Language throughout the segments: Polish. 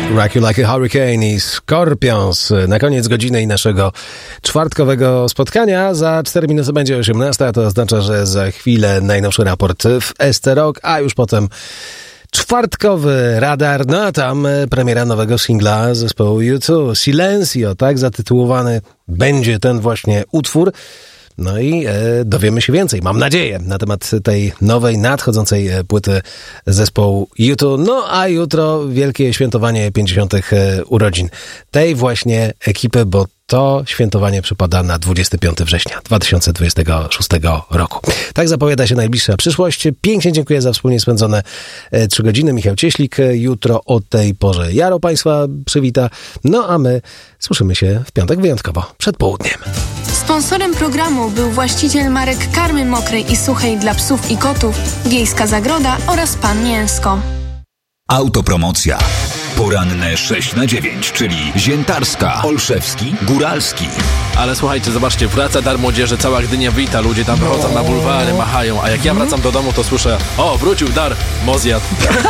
Rock You Like a Hurricane i Scorpions. Na koniec godziny i naszego czwartkowego spotkania. Za 4 minuty będzie 18, a to oznacza, że za chwilę najnowszy raport w SC Rock, a już potem czwartkowy radar. No a tam premiera nowego singla zespołu U2, Silencio, tak zatytułowany będzie ten właśnie utwór. No i dowiemy się więcej, mam nadzieję, na temat tej nowej, nadchodzącej płyty zespołu U2. No a jutro wielkie świętowanie 50. urodzin tej właśnie ekipy, bo to świętowanie przypada na 25 września 2026 roku. Tak zapowiada się najbliższa przyszłość. Pięknie dziękuję za wspólnie spędzone 3 godziny. Michał Cieślik. Jutro o tej porze Jaro Państwa przywita. No a my słyszymy się w piątek wyjątkowo przed południem. Sponsorem programu był właściciel marek karmy mokrej i suchej dla psów i kotów, Wiejska Zagroda oraz Pan Mięsko. Autopromocja. Poranne 6 na 9, czyli Ziętarska, Olszewski, Góralski. Ale słuchajcie, zobaczcie, wraca Dar Młodzieży, cała Gdynia wita, ludzie tam wychodzą na bulwary, machają, a jak ja wracam do domu, to słyszę: o, wrócił Dar Mozjat.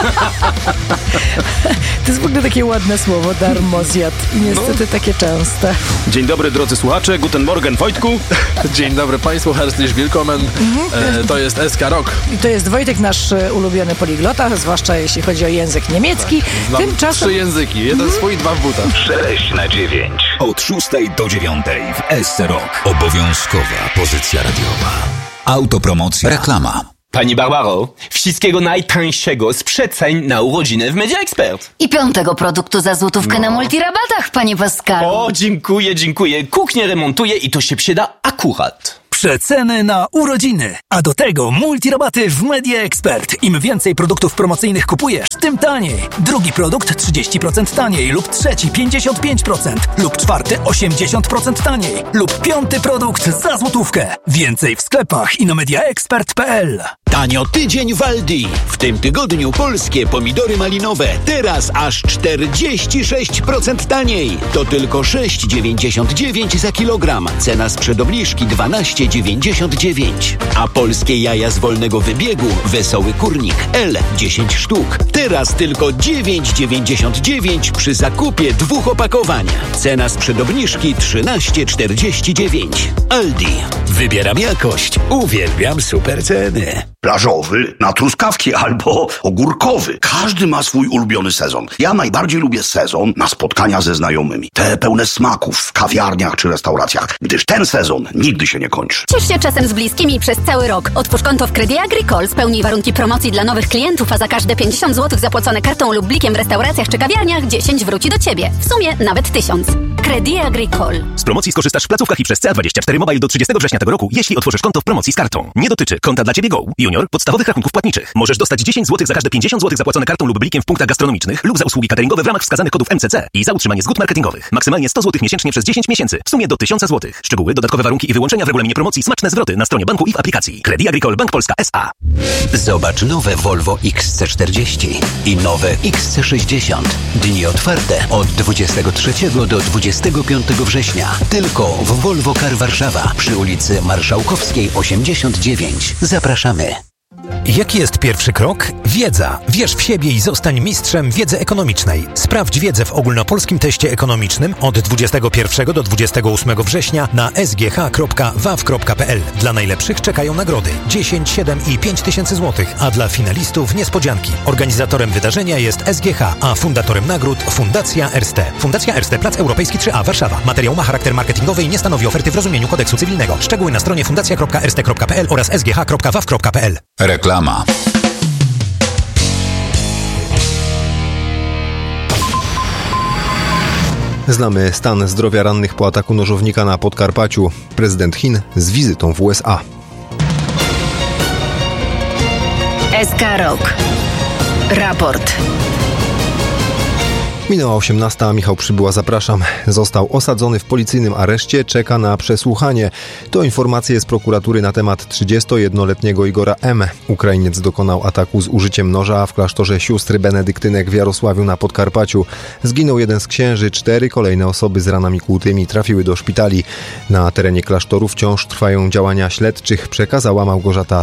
To jest w ogóle takie ładne słowo, Dar Mozjat. I niestety takie częste. Dzień dobry, drodzy słuchacze, guten Morgen, Wojtku. Dzień dobry Państwu, herzlich willkommen. To jest SK Rock. I to jest Wojtek, nasz ulubiony poliglota, zwłaszcza jeśli chodzi o język niemiecki. Znam Tymczasem 3 języki, jeden swój, 2 w butach. 6 na 9. Od 6 do 9 w SC Rock. Obowiązkowa pozycja radiowa. Autopromocja. Reklama. Pani Barbaro, wszystkiego najtańszego z przeceń na urodziny w Media Expert. I 5. produktu za złotówkę na multirabatach, panie Pascalu. O, dziękuję. Kuchnię remontuję i to się przyda akurat. Przeceny na urodziny, a do tego multirabaty w Media Expert. Im więcej produktów promocyjnych kupujesz, tym taniej. Drugi produkt 30% taniej lub trzeci 55% lub czwarty 80% taniej lub 5. produkt za złotówkę. Więcej w sklepach i na mediaexpert.pl. Tanio tydzień w Aldi. W tym tygodniu polskie pomidory malinowe teraz aż 46% taniej. To tylko 6,99 za kilogram. Cena sprzed obniżki 12,99. A polskie jaja z wolnego wybiegu Wesoły Kurnik L 10 sztuk. Teraz tylko 9,99 przy zakupie 2 opakowań. Cena sprzed obniżki 13,49. Aldi. Wybieram jakość. Uwielbiam super ceny. Plażowy na truskawki albo ogórkowy. Każdy ma swój ulubiony sezon. Ja najbardziej lubię sezon na spotkania ze znajomymi. Te pełne smaków w kawiarniach czy restauracjach, gdyż ten sezon nigdy się nie kończy. Ciesz się czasem z bliskimi przez cały rok. Otwórz konto w Crédit Agricole, spełnij warunki promocji dla nowych klientów, a za każde 50 zł zapłacone kartą lub blikiem w restauracjach czy kawiarniach 10 wróci do Ciebie. W sumie nawet 1000. Crédit Agricole. Z promocji skorzystasz w placówkach i przez CA24 Mobile do 30 września tego roku, jeśli otworzysz konto w promocji z kartą. Nie dotyczy konta dla Ciebie Go, Junior, podstawowych rachunków płatniczych. Możesz dostać 10 zł za każde 50 zł zapłacone kartą lub blikiem w punktach gastronomicznych lub za usługi cateringowe w ramach wskazanych kodów MCC i za utrzymanie zgód marketingowych. Maksymalnie 100 zł miesięcznie przez 10 miesięcy. W sumie do 1000 zł. Szczegóły, dodatkowe warunki i wyłączenia w regulaminie promocji, smaczne zwroty na stronie banku i w aplikacji. Crédit Agricole Bank Polska S.A. Zobacz nowe Volvo XC40 i nowe XC60. Dni otwarte od 23 do 25 września. Tylko w Volvo Car Warszawa przy ulicy Marszałkowskiej 89. Zapraszamy. Jaki jest pierwszy krok? Wiedza. Wierz w siebie i zostań mistrzem wiedzy ekonomicznej. Sprawdź wiedzę w ogólnopolskim teście ekonomicznym od 21 do 28 września na sgh.waw.pl. Dla najlepszych czekają nagrody 10, 7 i 5 tysięcy złotych, a dla finalistów niespodzianki. Organizatorem wydarzenia jest SGH, a fundatorem nagród Fundacja Erste. Fundacja Erste, Plac Europejski 3A, Warszawa. Materiał ma charakter marketingowy i nie stanowi oferty w rozumieniu kodeksu cywilnego. Szczegóły na stronie fundacja.erste.pl oraz sgh.waw.pl. Reklama. Znamy stan zdrowia rannych po ataku nożownika na Podkarpaciu. Prezydent Chin z wizytą w USA. SK Rock. Raport. Minęła 18, Michał Przybyła, zapraszam. Został osadzony w policyjnym areszcie, czeka na przesłuchanie. To informacje z prokuratury na temat 31-letniego Igora M. Ukrainiec dokonał ataku z użyciem noża w klasztorze sióstr benedyktynek w Jarosławiu na Podkarpaciu. Zginął jeden z księży, 4 kolejne osoby z ranami kłutymi trafiły do szpitali. Na terenie klasztoru wciąż trwają działania śledczych, przekazała Małgorzata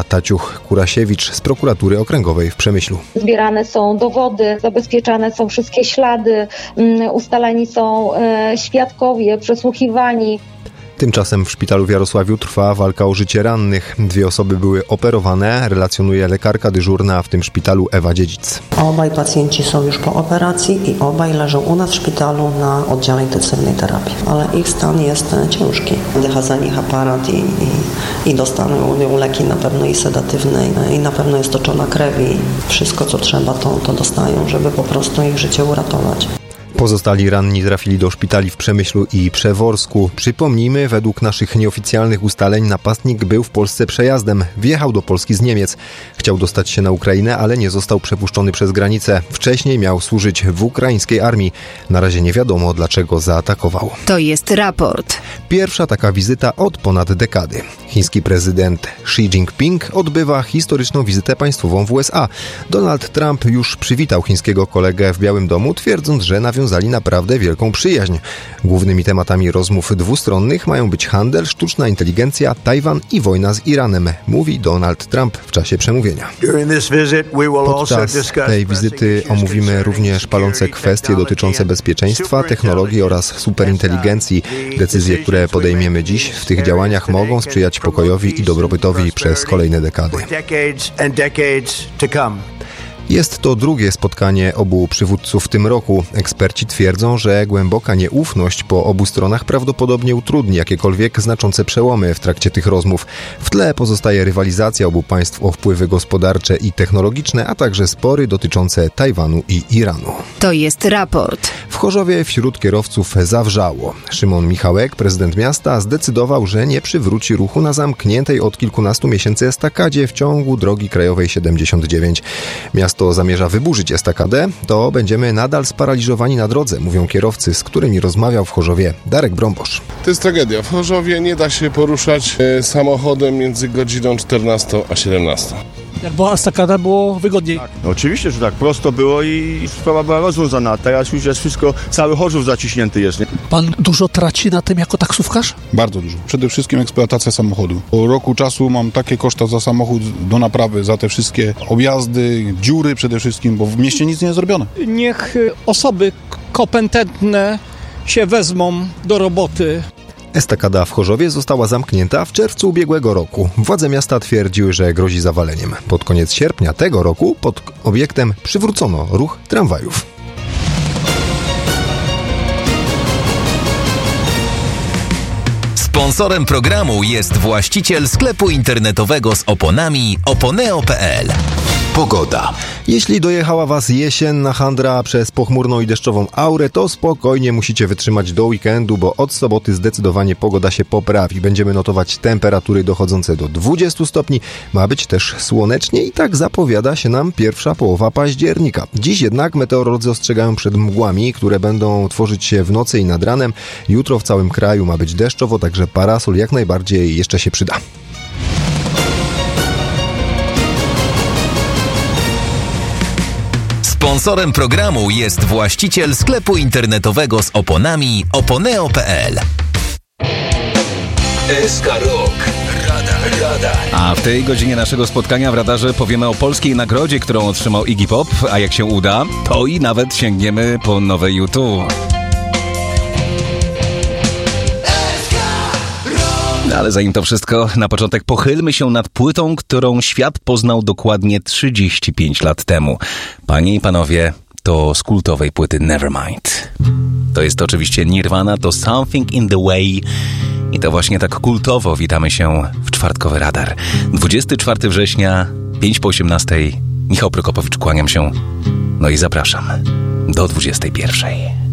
Taciuch-Kurasiewicz z prokuratury okręgowej w Przemyślu. Zbierane są dowody, zabezpieczane są wszystkie ślady, wszyscy ustalani są świadkowie, przesłuchiwani. Tymczasem w szpitalu w Jarosławiu trwa walka o życie rannych. 2 osoby były operowane, relacjonuje lekarka dyżurna w tym szpitalu Ewa Dziedzic. Obaj pacjenci są już po operacji i obaj leżą u nas w szpitalu na oddziale intensywnej terapii, ale ich stan jest ciężki. Wdycha za nich aparat i dostaną leki na pewno i sedatywne i na pewno jest toczona krew i wszystko co trzeba to dostają, żeby po prostu ich życie uratować. Pozostali ranni trafili do szpitali w Przemyślu i Przeworsku. Przypomnijmy, według naszych nieoficjalnych ustaleń napastnik był w Polsce przejazdem. Wjechał do Polski z Niemiec. Chciał dostać się na Ukrainę, ale nie został przepuszczony przez granicę. Wcześniej miał służyć w ukraińskiej armii. Na razie nie wiadomo, dlaczego zaatakował. To jest raport. Pierwsza taka wizyta od ponad dekady. Chiński prezydent Xi Jinping odbywa historyczną wizytę państwową w USA. Donald Trump już przywitał chińskiego kolegę w Białym Domu, twierdząc, że nawiązali naprawdę wielką przyjaźń. Głównymi tematami rozmów dwustronnych mają być handel, sztuczna inteligencja, Tajwan i wojna z Iranem, mówi Donald Trump w czasie przemówienia. Podczas tej wizyty omówimy również palące kwestie dotyczące bezpieczeństwa, technologii oraz superinteligencji. Decyzje, które podejmiemy dziś w tych działaniach mogą sprzyjać pokojowi i dobrobytowi przez kolejne dekady. Jest to drugie spotkanie obu przywódców w tym roku. Eksperci twierdzą, że głęboka nieufność po obu stronach prawdopodobnie utrudni jakiekolwiek znaczące przełomy w trakcie tych rozmów. W tle pozostaje rywalizacja obu państw o wpływy gospodarcze i technologiczne, a także spory dotyczące Tajwanu i Iranu. To jest raport. W Chorzowie wśród kierowców zawrzało. Szymon Michałek, prezydent miasta, zdecydował, że nie przywróci ruchu na zamkniętej od kilkunastu miesięcy estakadzie w ciągu drogi krajowej 79. Miasto zamierza wyburzyć estakadę, to będziemy nadal sparaliżowani na drodze, mówią kierowcy, z którymi rozmawiał w Chorzowie Darek Brąbosz. To jest tragedia. W Chorzowie nie da się poruszać samochodem między godziną 14 a 17. Jak była estakada, było wygodniej. Tak, no oczywiście, że tak. Prosto było i sprawa była rozwiązana. Teraz już jest wszystko, cały Chorzów zaciśnięty jest. Nie? Pan dużo traci na tym jako taksówkarz? Bardzo dużo. Przede wszystkim eksploatacja samochodu. Po roku czasu mam takie koszta za samochód do naprawy, za te wszystkie objazdy, dziury przede wszystkim, bo w mieście nic nie jest zrobione. Niech osoby kompetentne się wezmą do roboty. Estakada w Chorzowie została zamknięta w czerwcu ubiegłego roku. Władze miasta twierdziły, że grozi zawaleniem. Pod koniec sierpnia tego roku pod obiektem przywrócono ruch tramwajów. Sponsorem programu jest właściciel sklepu internetowego z oponami oponeo.pl. Pogoda. Jeśli dojechała Was jesienna handra przez pochmurną i deszczową aurę, to spokojnie musicie wytrzymać do weekendu, bo od soboty zdecydowanie pogoda się poprawi. Będziemy notować temperatury dochodzące do 20 stopni. Ma być też słonecznie i tak zapowiada się nam pierwsza połowa października. Dziś jednak meteorolodzy ostrzegają przed mgłami, które będą tworzyć się w nocy i nad ranem. Jutro w całym kraju ma być deszczowo, także parasol jak najbardziej jeszcze się przyda. Sponsorem programu jest właściciel sklepu internetowego z oponami oponeo.pl. SK Rock. Radar. A w tej godzinie naszego spotkania w radarze powiemy o polskiej nagrodzie, którą otrzymał Iggy Pop, a jak się uda, to i nawet sięgniemy po nowe YouTube. Ale zanim to wszystko, na początek pochylmy się nad płytą, którą świat poznał dokładnie 35 lat temu. Panie i panowie, to z kultowej płyty Nevermind. To jest oczywiście Nirvana, to Something in the Way. I to właśnie tak kultowo witamy się w czwartkowy radar. 24 września, 5 po 18. Michał Prokopowicz, kłaniam się. No i zapraszam do 21.